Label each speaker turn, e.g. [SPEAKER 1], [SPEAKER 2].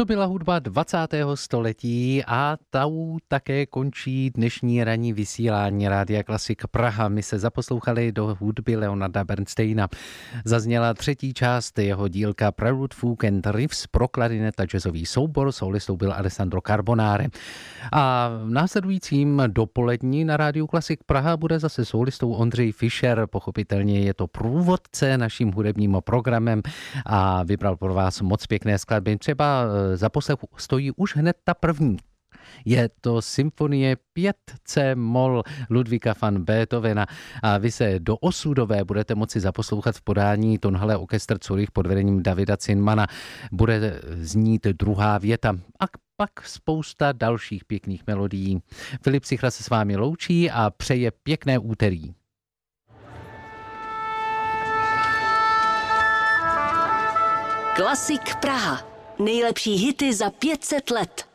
[SPEAKER 1] To byla hudba 20. století a tou také končí dnešní ranní vysílání Rádia Klasik Praha. My se zaposlouchali do hudby Leonarda Bernsteina. Zazněla třetí část jeho dílka Prelude, Fugue and Riffs pro klarinet a jazzový soubor. Solistou byl Alessandro Carbonare. A v následujícím dopolední na Rádiu Klasik Praha bude zase solistou Ondřej Fischer. Pochopitelně je to průvodce naším hudebním programem a vybral pro vás moc pěkné skladby. Třeba za poslech stojí už hned ta první. Je to symfonie 5C moll Ludvíka van Beethovena a vy se do osudové budete moci zaposlouchat v podání Tonhalle Orchester Zurich pod vedením Davida Zinmana. Bude znít druhá věta a pak spousta dalších pěkných melodií. Filip Sichra se s vámi loučí a přeje pěkné úterý.
[SPEAKER 2] Klasik Praha. Nejlepší hity za 500 let.